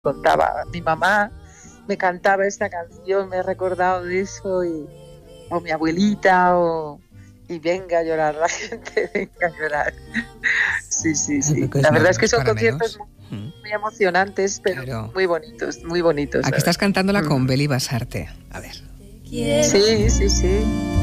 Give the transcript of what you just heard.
contaba. Mi mamá me cantaba esta canción, me he recordado de eso, o mi abuelita, y venga a llorar la gente, venga a llorar. Sí, sí, sí. Que La verdad no es que es son para conciertos menos. muy emocionantes, pero Claro. muy bonitos, muy bonitos. Aquí estás cantándola con Beli Basarte. A ver. Sí, sí, sí.